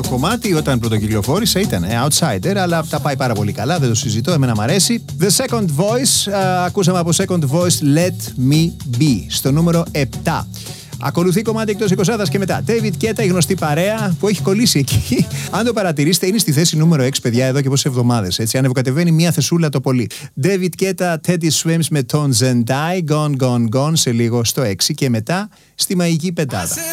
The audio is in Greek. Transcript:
κομμάτι όταν πρωτοκυκλοφόρησε ήταν Outsider, αλλά τα πάει πάρα πολύ καλά, δεν το συζητώ, εμένα μ' αρέσει. The Second Voice, ακούσαμε από Second Voice Let Me Be, στο νούμερο 7. Ακολουθεί κομμάτι εκτός 20 και μετά David Guetta, η γνωστή παρέα που έχει κολλήσει εκεί. Αν το παρατηρήσετε, είναι στη θέση νούμερο 6, παιδιά, εδώ και πόσες εβδομάδες. Έτσι, ανεβοκατεβαίνει μία θεσούλα το πολύ. David Guetta, Teddy Swims με Tones and I, Gone, Gone, Gone σε λίγο στο 6 και μετά στη μαγική πεντάδα.